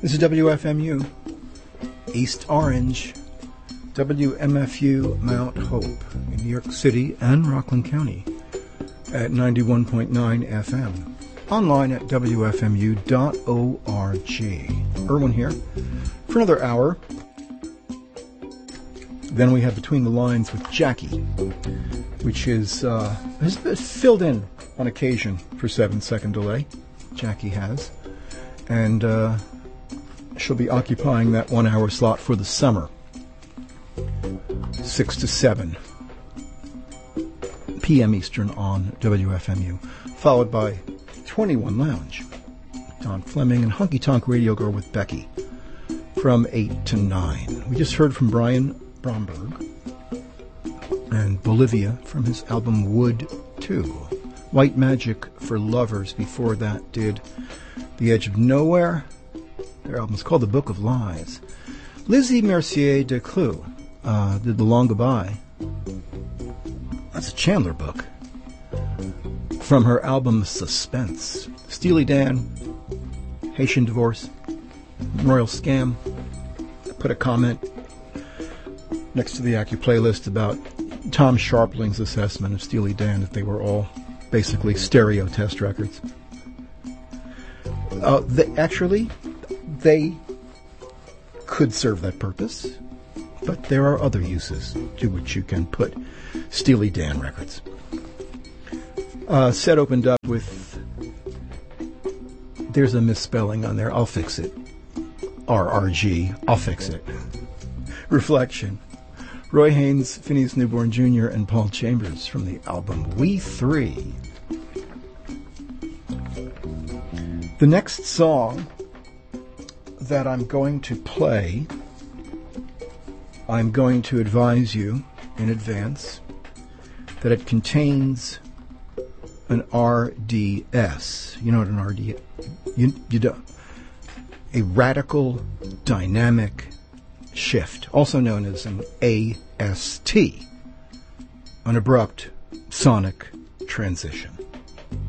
This is WFMU, East Orange, WMFU Mount Hope in New York City and Rockland County at 91.9 FM. Online at WFMU.org. Irwin here for another hour. Then we have Between the Lines with Jackie, which has filled in on occasion for 7-second delay. Jackie has. And she'll be occupying that 1 hour slot for the summer, 6 to 7 p.m. Eastern on WFMU, followed by 21 Lounge, Don Fleming, and Honky Tonk Radio Girl with Becky from 8 to 9. We just heard from Brian Bromberg and Bolivia from his album Wood 2. White Magic for Lovers before that did The Edge of Nowhere. Their album's called The Book of Lies. Lizzie Mercier de Clou did The Long Goodbye. That's a Chandler book. From her album Suspense. Steely Dan, Haitian Divorce, Royal Scam. I put a comment next to the Accu playlist about Tom Sharpling's assessment of Steely Dan, that they were all basically stereo test records. They could serve that purpose, but there are other uses to which you can put Steely Dan records. Set opened up with, there's a misspelling on there, I'll fix it. RRG, I'll fix it. Reflection. Roy Haynes, Phineas Newborn Jr., and Paul Chambers from the album We Three. The next song that I'm going to play, I'm going to advise you in advance that it contains an RDS. You know what an RDS? You don't. A radical dynamic shift, also known as an AST, an abrupt sonic transition.